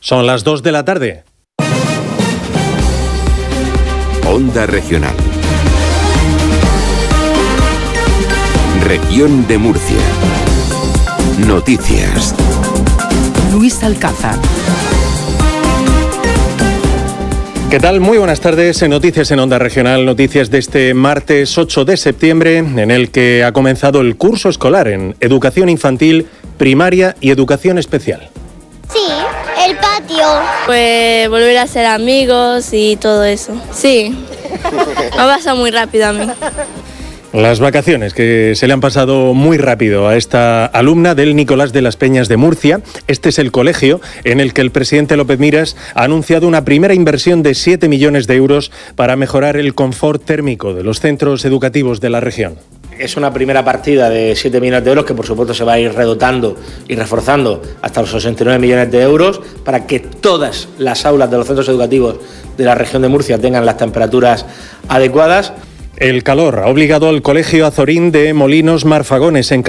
Son las 2 de la tarde. Onda Regional. Región de Murcia. Noticias. Luis Alcázar. ¿Qué tal? Muy buenas tardes. En Noticias en Onda Regional, noticias de este martes 8 de septiembre, en el que ha comenzado el curso escolar en Educación Infantil, Primaria y Educación Especial. Sí, el patio. Pues volver a ser amigos y todo eso. Sí, me ha pasado muy rápido a mí. Las vacaciones que se le han pasado muy rápido a esta alumna del Nicolás de las Peñas de Murcia. Este es el colegio en el que el presidente López Miras ha anunciado una primera inversión de 7 millones de euros para mejorar el confort térmico de los centros educativos de la región. Es una primera partida de 7 millones de euros que por supuesto se va a ir redotando y reforzando hasta los 69 millones de euros para que todas las aulas de los centros educativos de la región de Murcia tengan las temperaturas adecuadas. El calor ha obligado al Colegio Azorín de Molinos Marfagones en